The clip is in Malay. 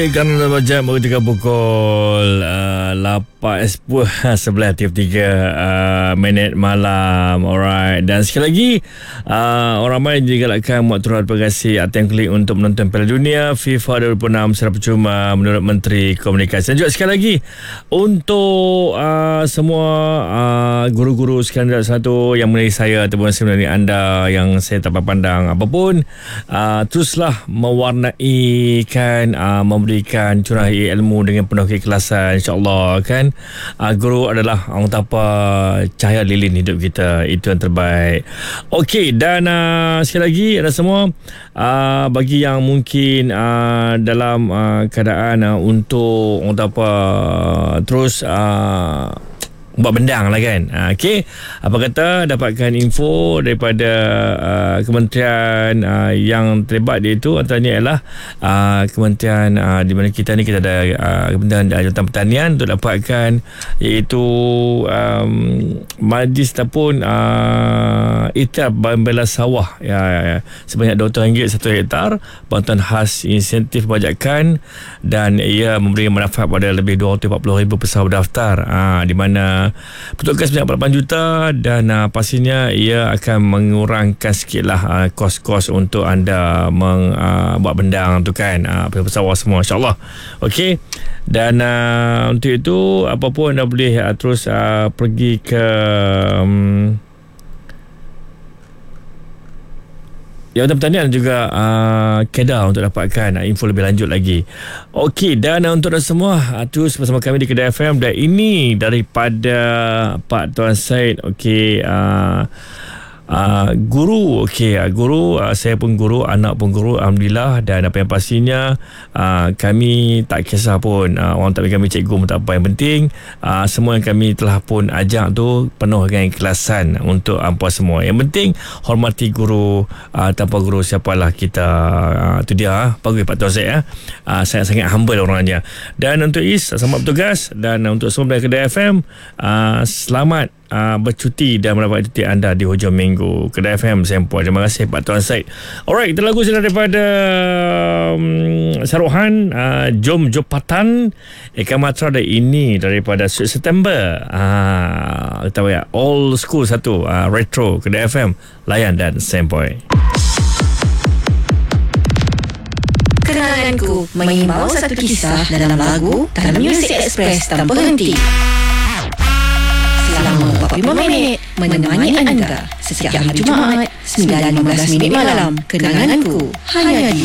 Kerana baca ketika pukul 11.3 minit malam. Alright. Dan sekali lagi orang ramai digalakkan buat turut berkasi atau yang klik untuk menonton Piala Dunia FIFA 2026 secara percuma menurut Menteri Komunikasi. Dan juga sekali lagi untuk semua guru-guru sekalian satu yang menilai saya ataupun sebenarnya anda yang saya tak pandang apapun, teruslah mewarnaikan memberikan curahi ilmu dengan penuh keikhlasan, insyaAllah kan. Guru adalah orang tapa cahaya lilin hidup kita, itu yang terbaik. Okey, dan sekali lagi ada semua bagi yang mungkin dalam keadaan untuk orang tapa terus buat bendang lah kan. Okey, apa kata dapatkan info daripada kementerian yang terlibat dia itu, antaranya ialah kementerian di mana kita ni kita ada kementerian Jabatan Pertanian untuk dapatkan iaitu majlis ataupun itab bela sawah ya, sebanyak RM200 1 hektar, bantuan khas insentif perpajakan, dan ia memberi manfaat pada lebih 240,000 peserta berdaftar, di mana petugas sebanyak 8 juta, dan pastinya ia akan mengurangkan sikitlah kos-kos untuk anda buat bendang tu kan, pesawat semua, insyaAllah. Okey, dan untuk itu apapun anda boleh terus pergi ke Jabatan Pertanian dan juga Kedah untuk dapatkan info lebih lanjut lagi. Okey, dan untuk anda semua terus bersama kami di Kedah FM, dan ini daripada Pak Tuan Syed. Okey, guru, guru, saya pun guru, anak pun guru, alhamdulillah. Dan apa yang pastinya kami tak kisah pun orang tak bagi kami cikgu pun tak apa, yang penting semua yang kami telah pun ajak tu penuh dengan ikhlasan untuk apa semua. Yang penting hormati guru, tanpa guru siapalah kita. Itu dia, bagus Pak Tuan Syed sangat-sangat humble orangnya. Dan untuk selamat bertugas, dan untuk semua dari Kedah FM, selamat bercuti dan mendapat cuti anda di hujung minggu. Kedah FM Sempoi. Terima kasih Pak Tuan Syed. Alright, kita lagu sudah daripada Saruhan, Jom Jopatan Eka Matra, dan ini daripada September. Kita tahu ya, old school satu, retro. Kedah FM layan dan Sempoi. Kenanganku mengimbau satu kisah dalam lagu dalam Music Express tanpa henti. Selama 45 minit menemani anda setiap hari Jumaat 9.15 malam. Kenanganku hanya di